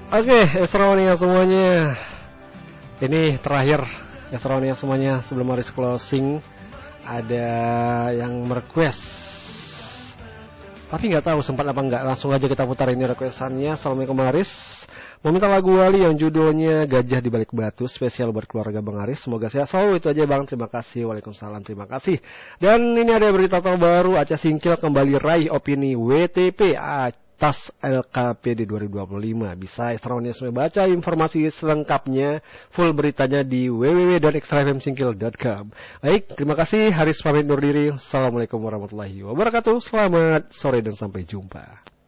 Oke, Esronia semuanya. Ini terakhir Esronia semuanya sebelum harus closing. Ada yang merequest, tapi nggak tahu sempat apa nggak. Langsung aja kita putar ini requestannya. Assalamualaikum Bang Aris. Meminta lagu Wali yang judulnya Gajah di Balik Batu, spesial buat keluarga Bang Aris. Semoga sehat selalu. Itu aja Bang. Terima kasih. Waalaikumsalam. Terima kasih. Dan ini ada berita terbaru. Aceh Singkil kembali raih opini WTP atas LKPD 2025. Bisa Estronia semua baca informasi selengkapnya, full beritanya di www.extrafmsingkil.com. Baik, terima kasih. Haris pamit undur diri. Assalamualaikum warahmatullahi wabarakatuh. Selamat sore dan sampai jumpa.